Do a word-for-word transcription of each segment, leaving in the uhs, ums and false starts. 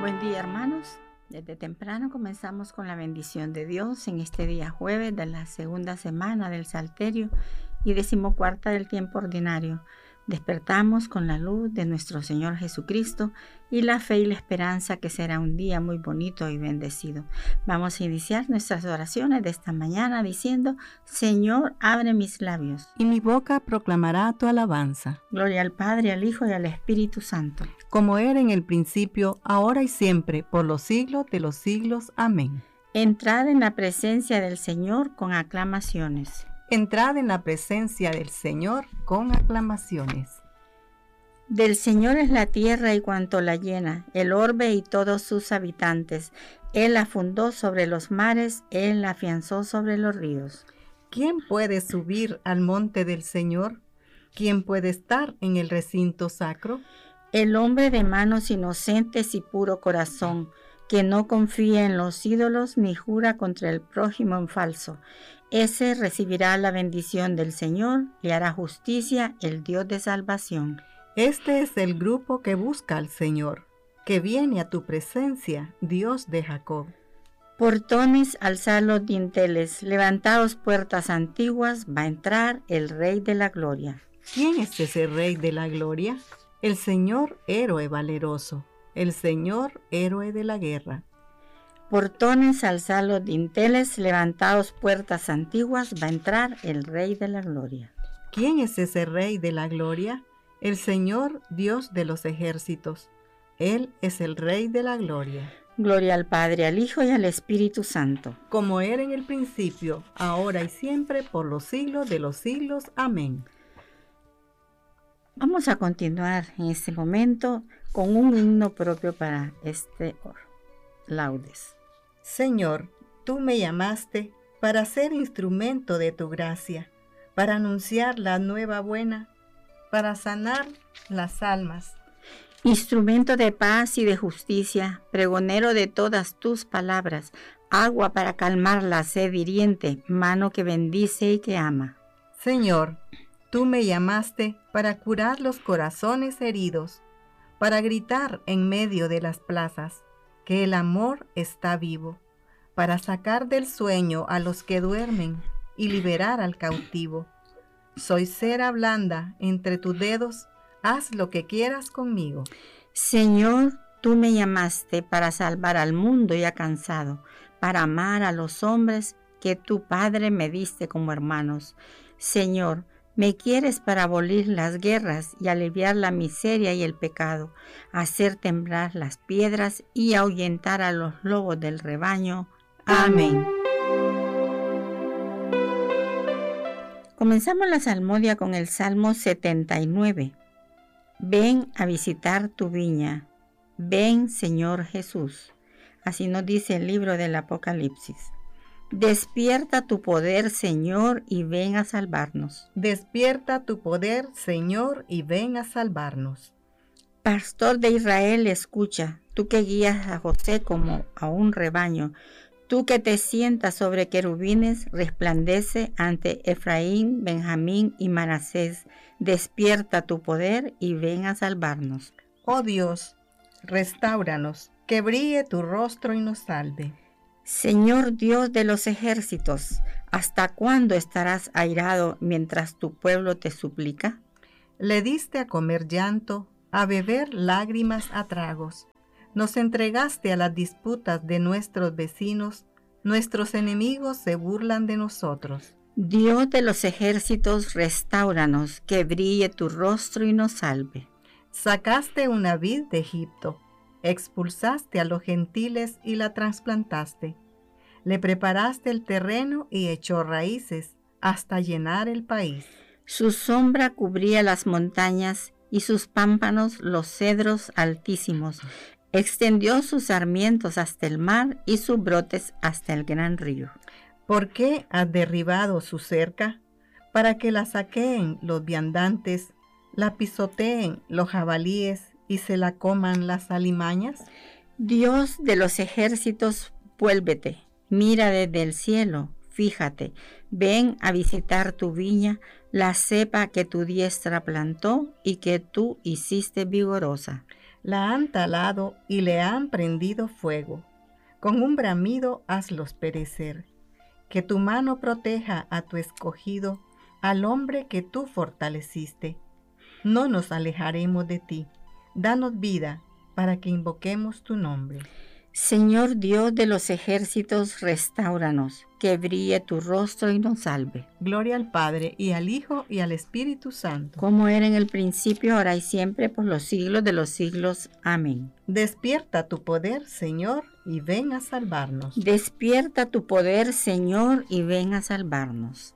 Buen día, hermanos. Desde temprano comenzamos con la bendición de Dios en este día jueves de la segunda semana del Salterio y decimocuarta del tiempo ordinario. Despertamos con la luz de nuestro Señor Jesucristo y la fe y la esperanza que será un día muy bonito y bendecido. Vamos a iniciar nuestras oraciones de esta mañana diciendo: Señor, abre mis labios, y mi boca proclamará tu alabanza. Gloria al Padre, al Hijo y al Espíritu Santo, como era en el principio, ahora y siempre, por los siglos de los siglos. Amén. Entrad en la presencia del Señor con aclamaciones. Entrad en la presencia del Señor con aclamaciones. Del Señor es la tierra y cuanto la llena, el orbe y todos sus habitantes. Él la fundó sobre los mares, Él la afianzó sobre los ríos. ¿Quién puede subir al monte del Señor? ¿Quién puede estar en el recinto sacro? El hombre de manos inocentes y puro corazón, que no confía en los ídolos ni jura contra el prójimo en falso. Ese recibirá la bendición del Señor y hará justicia el Dios de salvación. Este es el grupo que busca al Señor, que viene a tu presencia, Dios de Jacob. Portones, alzad los dinteles, levantaos puertas antiguas, va a entrar el Rey de la Gloria. ¿Quién es ese Rey de la Gloria? El Señor héroe valeroso, el Señor héroe de la guerra. Portones, alzad los dinteles, levantaos puertas antiguas, va a entrar el Rey de la Gloria. ¿Quién es ese Rey de la Gloria? El Señor, Dios de los ejércitos. Él es el Rey de la Gloria. Gloria al Padre, al Hijo y al Espíritu Santo. Como era en el principio, ahora y siempre, por los siglos de los siglos. Amén. Vamos a continuar en este momento con un himno propio para este laudes. Señor, tú me llamaste para ser instrumento de tu gracia, para anunciar la nueva buena, para sanar las almas. Instrumento de paz y de justicia, pregonero de todas tus palabras, agua para calmar la sed hiriente, mano que bendice y que ama. Señor, tú me llamaste para curar los corazones heridos, para gritar en medio de las plazas que el amor está vivo, para sacar del sueño a los que duermen y liberar al cautivo. Soy cera blanda entre tus dedos, haz lo que quieras conmigo. Señor, tú me llamaste para salvar al mundo ya cansado, para amar a los hombres que tu Padre me diste como hermanos. Señor, me quieres para abolir las guerras y aliviar la miseria y el pecado, hacer temblar las piedras y ahuyentar a los lobos del rebaño. Amén. Comenzamos la salmodia con el Salmo setenta y nueve. Ven a visitar tu viña. Ven, Señor Jesús. Así nos dice el libro del Apocalipsis. Despierta tu poder, Señor, y ven a salvarnos. Despierta tu poder, Señor, y ven a salvarnos. Pastor de Israel, escucha, tú que guías a José como a un rebaño, tú que te sientas sobre querubines, resplandece ante Efraín, Benjamín y Manasés. Despierta tu poder y ven a salvarnos. Oh Dios, restáuranos, que brille tu rostro y nos salve. Señor Dios de los ejércitos, ¿hasta cuándo estarás airado mientras tu pueblo te suplica? Le diste a comer llanto, a beber lágrimas a tragos. Nos entregaste a las disputas de nuestros vecinos, nuestros enemigos se burlan de nosotros. Dios de los ejércitos, restáuranos, que brille tu rostro y nos salve. Sacaste una vid de Egipto, expulsaste a los gentiles y la trasplantaste. Le preparaste el terreno y echó raíces hasta llenar el país. Su sombra cubría las montañas y sus pámpanos los cedros altísimos. Extendió sus sarmientos hasta el mar y sus brotes hasta el gran río. ¿Por qué has derribado su cerca? Para que la saqueen los viandantes, la pisoteen los jabalíes y se la coman las alimañas. Dios de los ejércitos, vuélvete, mira desde el cielo, fíjate, ven a visitar tu viña, la cepa que tu diestra plantó y que tú hiciste vigorosa. La han talado y le han prendido fuego. Con un bramido hazlos perecer. Que tu mano proteja a tu escogido, al hombre que tú fortaleciste. No nos alejaremos de ti. Danos vida para que invoquemos tu nombre. Señor Dios de los ejércitos, restáuranos, que brille tu rostro y nos salve. Gloria al Padre, y al Hijo, y al Espíritu Santo. Como era en el principio, ahora y siempre, por los siglos de los siglos. Amén. Despierta tu poder, Señor, y ven a salvarnos. Despierta tu poder, Señor, y ven a salvarnos.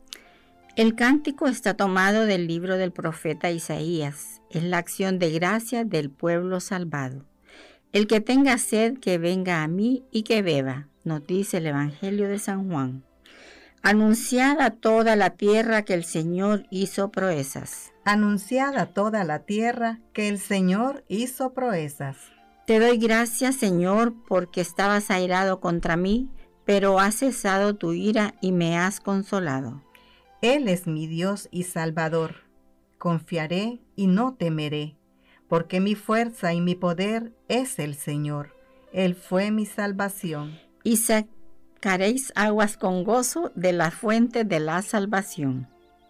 El cántico está tomado del libro del profeta Isaías. Es la acción de gracia del pueblo salvado. El que tenga sed, que venga a mí y que beba, nos dice el Evangelio de San Juan. Anunciad a toda la tierra que el Señor hizo proezas. Anunciad a toda la tierra que el Señor hizo proezas. Te doy gracias, Señor, porque estabas airado contra mí, pero has cesado tu ira y me has consolado. Él es mi Dios y Salvador. Confiaré y no temeré. Porque mi fuerza y mi poder es el Señor. Él fue mi salvación. Y sacaréis aguas con gozo de la fuente de la salvación.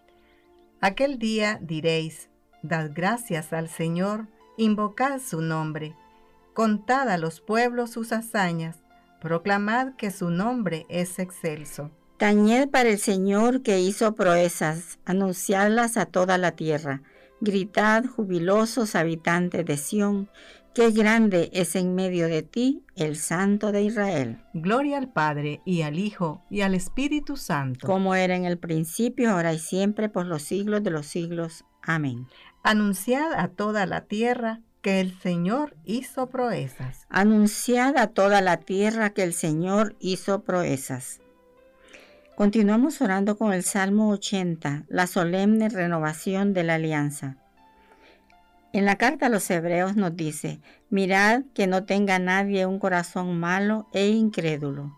Aquel día diréis, dad gracias al Señor, invocad su nombre. Contad a los pueblos sus hazañas, proclamad que su nombre es excelso. Tañed para el Señor que hizo proezas, anunciadlas a toda la tierra. Gritad, jubilosos habitantes de Sión, qué grande es en medio de ti el Santo de Israel. Gloria al Padre, y al Hijo, y al Espíritu Santo. Como era en el principio, ahora y siempre, por los siglos de los siglos. Amén. Anunciad a toda la tierra que el Señor hizo proezas. Anunciad a toda la tierra que el Señor hizo proezas. Continuamos orando con el Salmo ochenta, la solemne renovación de la alianza. En la carta a los Hebreos nos dice, mirad que no tenga nadie un corazón malo e incrédulo.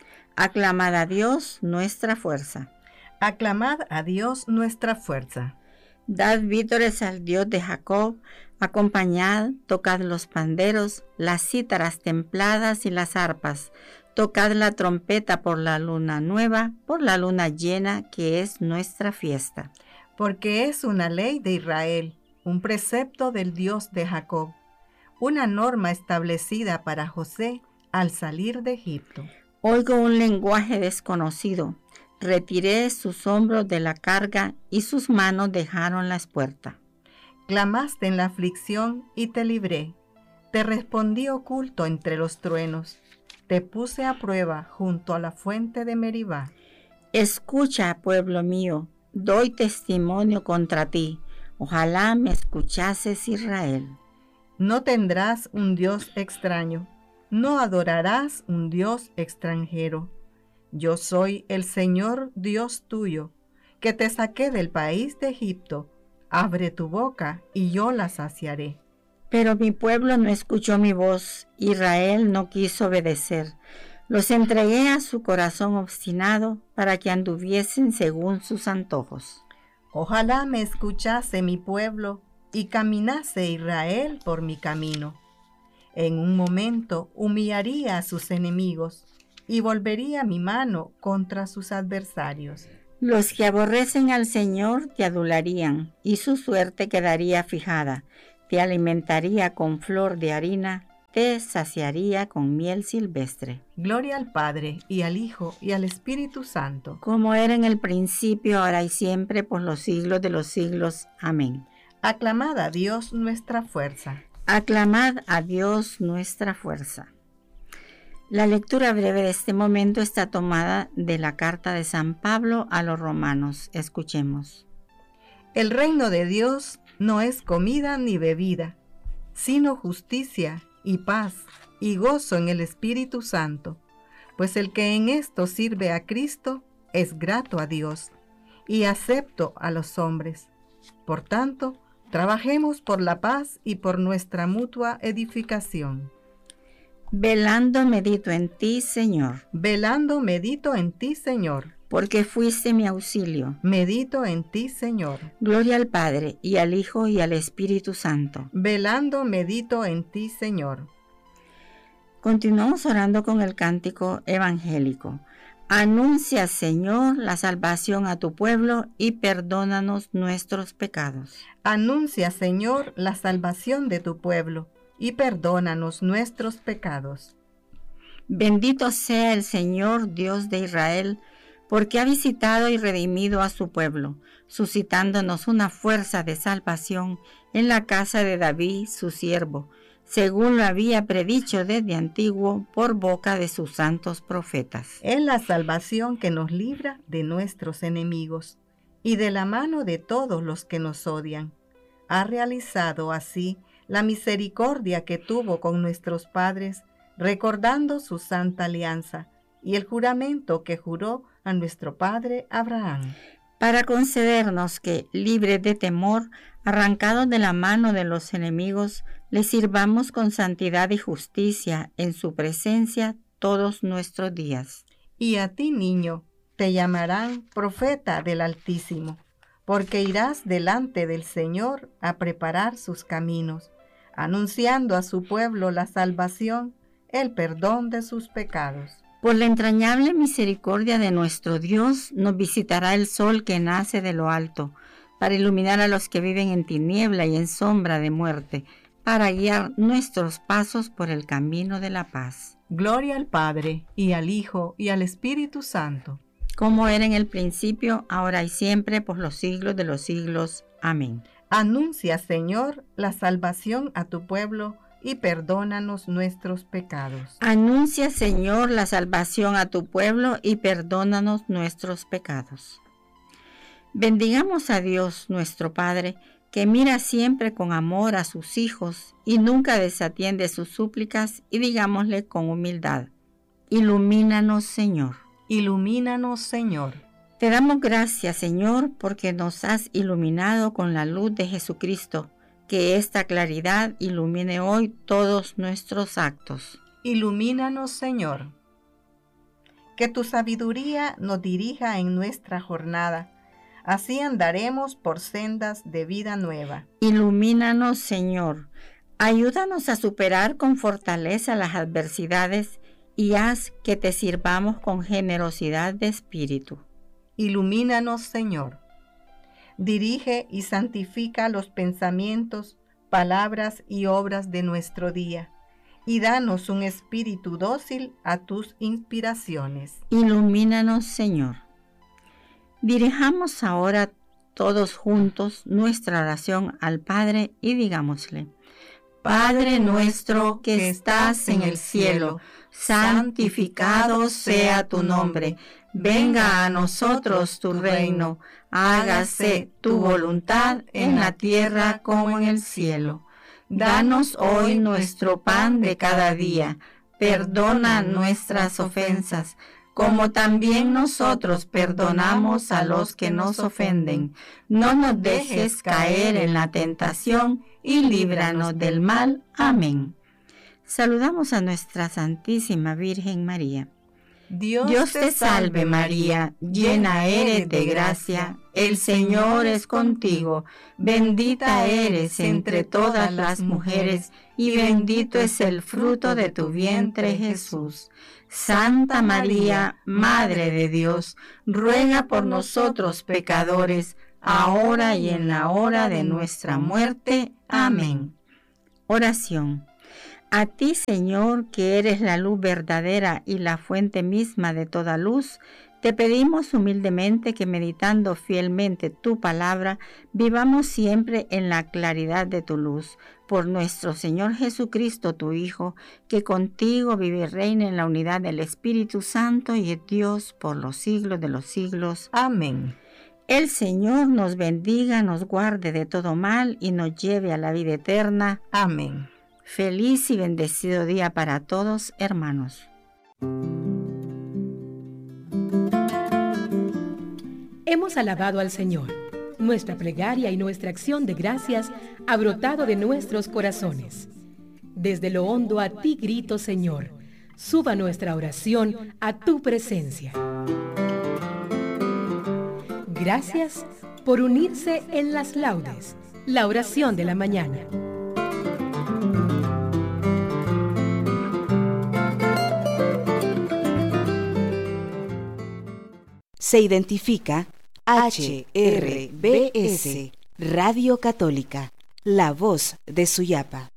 Aclamad a Dios nuestra fuerza. Aclamad a Dios nuestra fuerza. Dad vítores al Dios de Jacob, acompañad, tocad los panderos, las cítaras templadas y las arpas. Tocad la trompeta por la luna nueva, por la luna llena, que es nuestra fiesta. Porque es una ley de Israel, un precepto del Dios de Jacob, una norma establecida para José al salir de Egipto. Oigo un lenguaje desconocido. Retiré sus hombros de la carga y sus manos dejaron la espuerta. Clamaste en la aflicción y te libré. Te respondí oculto entre los truenos. Te puse a prueba junto a la fuente de Meribá. Escucha, pueblo mío, doy testimonio contra ti. Ojalá me escuchases, Israel. No tendrás un Dios extraño, no adorarás un Dios extranjero. Yo soy el Señor Dios tuyo, que te saqué del país de Egipto. Abre tu boca y yo la saciaré. Pero mi pueblo no escuchó mi voz, Israel no quiso obedecer. Los entregué a su corazón obstinado para que anduviesen según sus antojos. Ojalá me escuchase mi pueblo y caminase Israel por mi camino. En un momento humillaría a sus enemigos y volvería mi mano contra sus adversarios. Los que aborrecen al Señor te adularían y su suerte quedaría fijada. Te alimentaría con flor de harina, te saciaría con miel silvestre. Gloria al Padre, y al Hijo, y al Espíritu Santo. Como era en el principio, ahora y siempre, por los siglos de los siglos. Amén. Aclamad a Dios nuestra fuerza. Aclamad a Dios nuestra fuerza. La lectura breve de este momento está tomada de la carta de San Pablo a los romanos. Escuchemos. El reino de Dios no es comida ni bebida, sino justicia y paz y gozo en el Espíritu Santo, pues el que en esto sirve a Cristo es grato a Dios y acepto a los hombres. Por tanto, trabajemos por la paz y por nuestra mutua edificación. Velando medito en ti, Señor. Velando medito en ti, Señor. porque fuiste mi auxilio. Medito en ti, Señor. Gloria al Padre, y al Hijo, y al Espíritu Santo. Velando medito en ti, Señor. Continuamos orando con el cántico evangélico. Anuncia, Señor, la salvación a tu pueblo y perdónanos nuestros pecados. Anuncia, Señor, la salvación de tu pueblo y perdónanos nuestros pecados. Bendito sea el Señor, Dios de Israel, porque ha visitado y redimido a su pueblo, suscitándonos una fuerza de salvación en la casa de David, su siervo, según lo había predicho desde antiguo por boca de sus santos profetas. Es la salvación que nos libra de nuestros enemigos y de la mano de todos los que nos odian. Ha realizado así la misericordia que tuvo con nuestros padres, recordando su santa alianza y el juramento que juró a nuestro padre Abraham. Para concedernos que, libres de temor, arrancados de la mano de los enemigos, le sirvamos con santidad y justicia en su presencia todos nuestros días. Y a ti, niño, te llamarán profeta del Altísimo, porque irás delante del Señor a preparar sus caminos, anunciando a su pueblo la salvación, el perdón de sus pecados. Por la entrañable misericordia de nuestro Dios, nos visitará el sol que nace de lo alto, para iluminar a los que viven en tiniebla y en sombra de muerte, para guiar nuestros pasos por el camino de la paz. Gloria al Padre, y al Hijo, y al Espíritu Santo. Como era en el principio, ahora y siempre, por los siglos de los siglos. Amén. Anuncia, Señor, la salvación a tu pueblo, y perdónanos nuestros pecados. Anuncia, Señor, la salvación a tu pueblo y perdónanos nuestros pecados. Bendigamos a Dios, nuestro Padre, que mira siempre con amor a sus hijos y nunca desatiende sus súplicas, y digámosle con humildad: ilumínanos, Señor. Ilumínanos, Señor. Te damos gracias, Señor, porque nos has iluminado con la luz de Jesucristo. Que esta claridad ilumine hoy todos nuestros actos. Ilumínanos, Señor. Que tu sabiduría nos dirija en nuestra jornada. Así andaremos por sendas de vida nueva. Ilumínanos, Señor. Ayúdanos a superar con fortaleza las adversidades y haz que te sirvamos con generosidad de espíritu. Ilumínanos, Señor. Dirige y santifica los pensamientos, palabras y obras de nuestro día, y danos un espíritu dócil a tus inspiraciones. Ilumínanos, Señor. Dirijamos ahora todos juntos nuestra oración al Padre y digámosle: Padre nuestro que estás en el cielo, santificado sea tu nombre. Venga a nosotros tu reino, hágase tu voluntad en la tierra como en el cielo. Danos hoy nuestro pan de cada día, perdona nuestras ofensas, como también nosotros perdonamos a los que nos ofenden. No nos dejes caer en la tentación y líbranos del mal. Amén. Saludamos a nuestra Santísima Virgen María. Dios, Dios te salve María, llena eres de gracia, el Señor es contigo, bendita eres entre todas las mujeres, y bendito es el fruto de tu vientre Jesús. Santa María, Madre de Dios, ruega por nosotros pecadores, ahora y en la hora de nuestra muerte. Amén. Oración. A ti, Señor, que eres la luz verdadera y la fuente misma de toda luz, te pedimos humildemente que, meditando fielmente tu palabra, vivamos siempre en la claridad de tu luz. Por nuestro Señor Jesucristo, tu Hijo, que contigo vive y reina en la unidad del Espíritu Santo y es Dios por los siglos de los siglos. Amén. El Señor nos bendiga, nos guarde de todo mal y nos lleve a la vida eterna. Amén. Feliz y bendecido día para todos, hermanos. Hemos alabado al Señor. Nuestra plegaria y nuestra acción de gracias ha brotado de nuestros corazones. Desde lo hondo a ti grito, Señor. Suba nuestra oración a tu presencia. Gracias por unirse en las laudes, la oración de la mañana. Se identifica H R B S, Radio Católica, la voz de Suyapa.